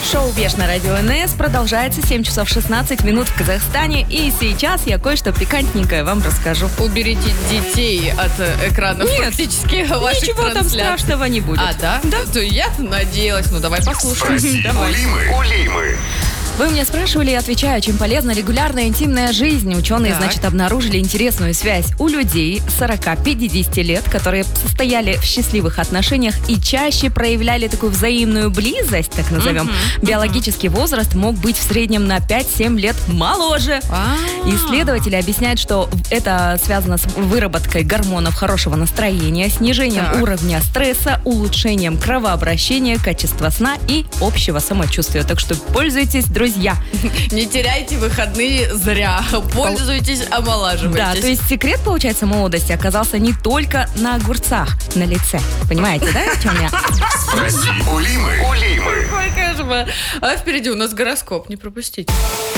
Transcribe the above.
Шоу «Беш» на радио НС продолжается 7 часов 16 минут в Казахстане. И сейчас я кое-что пикантненькое вам расскажу. Уберите детей от экранов практически ваших Ничего там трансляций. страшного не будет. А, да? Да. То я надеялась. Ну, давай послушаем. Давай. Улимы. Вы меня спрашивали, я отвечаю, чем полезна регулярная интимная жизнь. Ученые, Так. значит, обнаружили интересную связь у людей 40-50 лет, которые состояли в счастливых отношениях и чаще проявляли такую взаимную близость, так назовем. Биологический возраст мог быть в среднем на 5-7 лет моложе. Исследователи объясняют, что это связано с выработкой гормонов хорошего настроения, снижением Так. уровня стресса, улучшением кровообращения, качества сна и общего самочувствия. Так что пользуйтесь, друзья. Не теряйте выходные зря. Пользуйтесь, омолаживайтесь. Да, то есть секрет, получается, молодости оказался не только на огурцах на лице. Понимаете, да, о чем я? Спроси Улимы. Какой кошмар. А впереди у нас гороскоп, не пропустите.